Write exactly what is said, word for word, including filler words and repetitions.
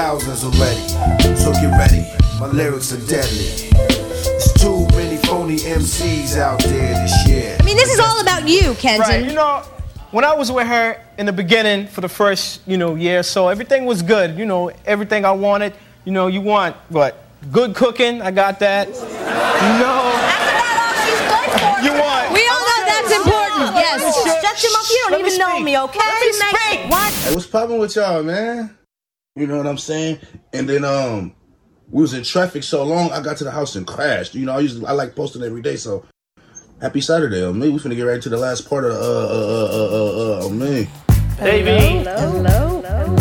thousands already. So get ready, my lyrics are deadly. There's too many phony M Cs out there this year. I mean, this is all about you, Kenton. Right, you know, when I was with her in the beginning for the first, you know, year, so everything was good. You know, everything I wanted. You know, you want what? Good cooking. I got that. You know. You want. We all know that's important. Yes. Shut your mouth. You don't Let me even know speak. me, okay? Let me speak. What? Hey, what's poppin' with y'all, man? You know what I'm saying? And then um, we was in traffic so long, I got to the house and crashed. You know, I usually I like posting every day, so happy Saturday on me. We finna get right to the last part of uh uh uh uh uh, uh on me. Baby. Hello. Hello.